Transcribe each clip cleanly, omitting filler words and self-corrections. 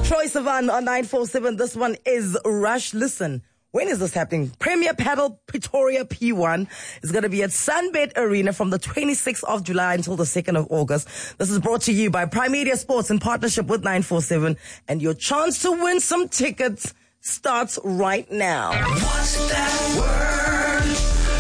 Troy Sivan on 947. This one is Rush. Listen, when is this happening? Premier Paddle Pretoria P1 is going to be at Sunbet Arena from the 26th of July until the 2nd of August. This is brought to you by Prime Media Sports in partnership with 947. And your chance to win some tickets starts right now. What's that word?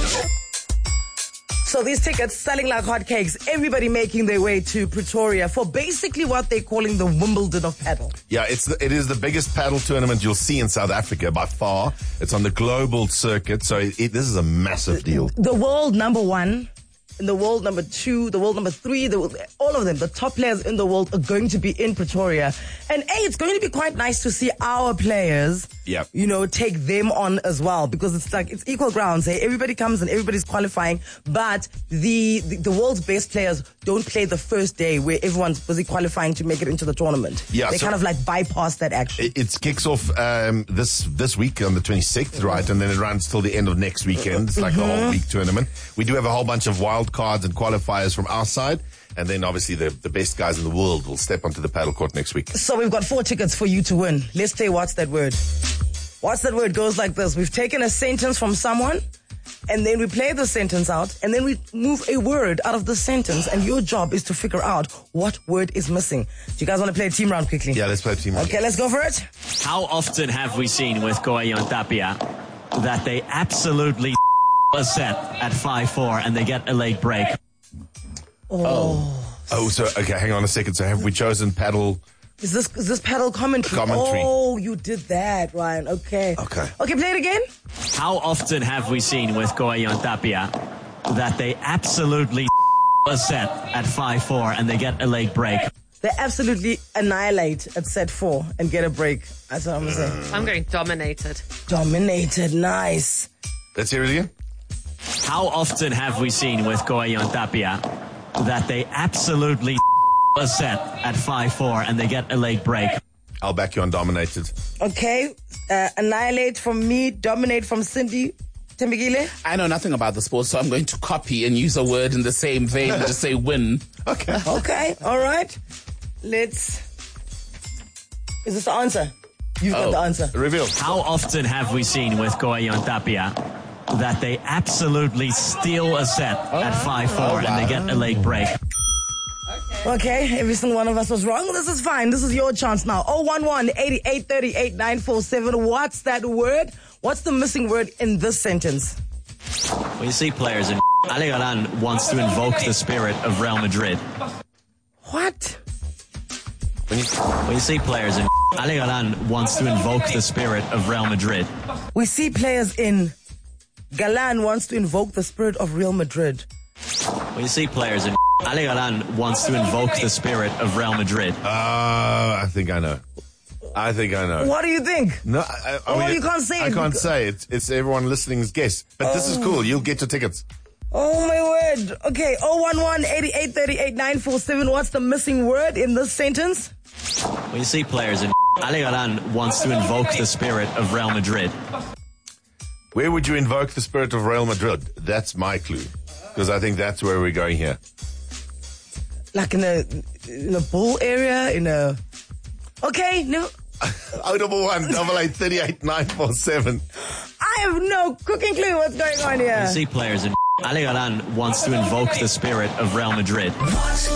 So these tickets selling like hotcakes, everybody making their way to Pretoria for basically what they're calling the Wimbledon of paddle. Yeah, it is the biggest paddle tournament you'll see in South Africa by far. It's on the global circuit, so this is a massive deal. The world number one, and the world number two, the world number three, all of them, the top players in the world are going to be in Pretoria. And it's going to be quite nice to see our players, take them on as well, because it's equal grounds. Hey? Everybody comes and everybody's qualifying, but the world's best players don't play the first day where everyone's busy qualifying to make it into the tournament. Yeah, they kind of like bypass that action. It kicks off this week on the 26th, right? And then it runs till the end of next weekend. It's like a whole week tournament. We do have a whole bunch of wild cards and qualifiers from our side. And then obviously the best guys in the world will step onto the paddle court next week. So we've got 4 tickets for you to win. Let's play What's That Word? What's That Word goes like this. We've taken a sentence from someone, and then we play the sentence out, and then we move a word out of the sentence, and your job is to figure out what word is missing. Do you guys want to play a team round quickly? Yeah, let's play a team round. Okay, let's go for it. How often have we seen with Goyon Tapia that they absolutely a set at 5-4 and they get a late break? So okay, hang on a second. So have we chosen paddle? Is this paddle commentary? Oh, you did that, Ryan. Okay, play it again. How often have we seen with Goyon Tapia that they absolutely a set at 5-4 and they get a late break? They absolutely annihilate at set 4 and get a break. That's what I'm going to say. I'm going dominated. Dominated, nice. Let's hear it again. How often have we seen with Goyon Tapia that they absolutely a set at 5-4 and they get a late break? I'll back you on dominated. Okay, annihilate from me, dominate from Cindy. Tembegile? I know nothing about the sport, so I'm going to copy and use a word in the same vein and just say win. Okay, all right. Is this the answer? You've got the answer. Reveal. How often have we seen with Goyon Tapia that they absolutely steal a set at 5-4 and they get a late break? Okay, every single one of us was wrong. This is fine. This is your chance now. 011-8838-947. What's that word? What's the missing word in this sentence? When you see players in Ali Galan wants to invoke the spirit of Real Madrid. What? When you see players in Ali Galan wants to invoke the spirit of Real Madrid. We see players in Galan wants to invoke the spirit of Real Madrid. When you see players in Ali Galan wants to invoke the spirit of Real Madrid. I think I know. What do you think? No, you can't say it. I can't say it. It's everyone listening's guess. But this is cool. You'll get your tickets. Oh, my word. Okay, 011-8838-947. What's the missing word in this sentence? When you see players in Ali Galan wants to invoke the spirit of Real Madrid. Where would you invoke the spirit of Real Madrid? That's my clue. Because I think that's where we're going here. Like in a bull area, Okay, no. 011-8838-947. I have no cooking clue what's going on here. You see players in Ali Galan wants to invoke the spirit of Real Madrid.